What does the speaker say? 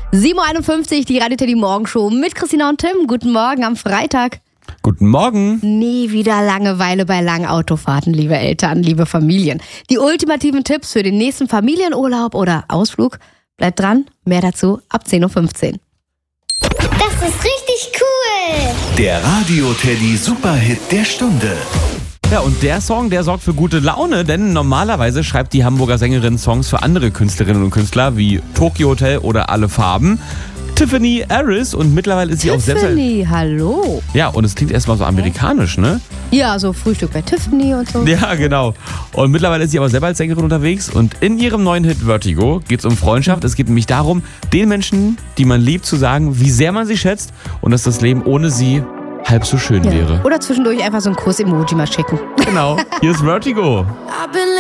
7.51 Uhr, die Radio Teddy Morgenshow mit Christina und Tim. Guten Morgen am Freitag. Guten Morgen. Nie wieder Langeweile bei langen Autofahrten, liebe Eltern, liebe Familien. Die ultimativen Tipps für den nächsten Familienurlaub oder Ausflug. Bleibt dran, mehr dazu ab 10.15 Uhr. Das ist richtig cool. Der Radio Teddy Superhit der Stunde. Ja, und der Song, der sorgt für gute Laune, denn normalerweise schreibt die Hamburger Sängerin Songs für andere Künstlerinnen und Künstler wie Tokyo Hotel oder Alle Farben. Tiffany Harris, und mittlerweile ist sie auch selbst... Tiffany, hallo. Ja, und es klingt erstmal so amerikanisch, ne? Ja, so Frühstück bei Tiffany und so. Ja, genau. Und mittlerweile ist sie aber selber als Sängerin unterwegs, und in ihrem neuen Hit Vertigo geht es um Freundschaft. Es geht nämlich darum, den Menschen, die man liebt, zu sagen, wie sehr man sie schätzt und dass das Leben ohne sie halb so schön wäre. Oder zwischendurch einfach so ein Kuss-Emoji mal schicken. Genau. Hier ist Vertigo.